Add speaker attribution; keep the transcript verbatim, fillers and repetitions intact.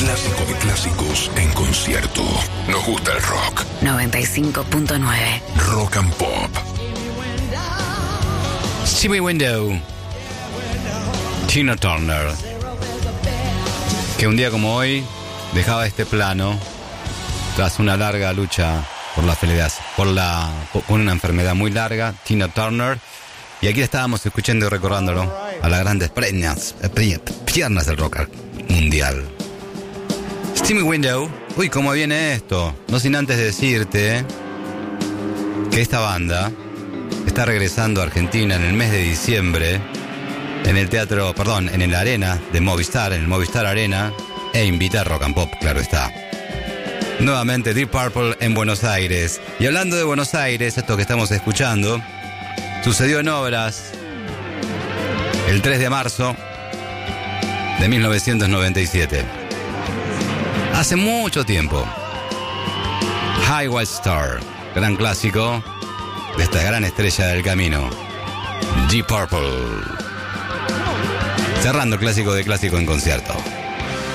Speaker 1: clásico de clásicos en concierto. Nos gusta el rock.
Speaker 2: noventa y cinco punto nueve.
Speaker 1: Rock and Pop.
Speaker 3: Jimmy Window. Tina Turner. Que un día como hoy dejaba este plano tras una larga lucha por la felicidad, por la, con una enfermedad muy larga, Tina Turner. Y aquí estábamos escuchando y recordándolo a las grandes piernas, piernas del rock mundial. Jimmy Window. Uy, cómo viene esto. No sin antes decirte que esta banda está regresando a Argentina en el mes de diciembre, en el teatro, perdón, en el Arena de Movistar, en el Movistar Arena, e invita a Rock and Pop, claro está. Nuevamente Deep Purple en Buenos Aires. Y hablando de Buenos Aires, esto que estamos escuchando sucedió en Obras el tres de marzo de mil novecientos noventa y siete. Hace mucho tiempo. Highway Star, gran clásico de esta gran estrella del camino, Deep Purple. Cerrando clásico de clásico en concierto.